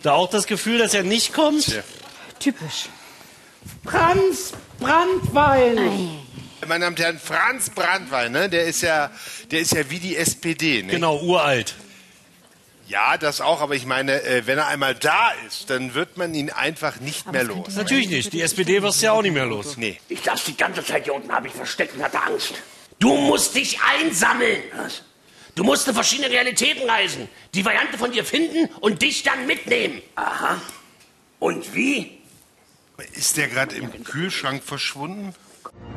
Da auch das Gefühl, dass er nicht kommt? Tja. Typisch. Franz Branntwein. Meine Damen und Herren, Franz Branntwein, ne? Der ist ja wie die SPD. Ne? Genau, uralt. Ja, das auch, aber ich meine, wenn er einmal da ist, dann wird man ihn einfach nicht mehr los. Natürlich nicht. Die SPD wirst du ja auch nicht mehr los. Nee. Ich saß die ganze Zeit hier unten, habe ich versteckt und hatte Angst. Du musst dich einsammeln. Was? Du musst in verschiedene Realitäten reisen, die Variante von dir finden und dich dann mitnehmen. Aha. Und wie? Ist der gerade im Kühlschrank verschwunden?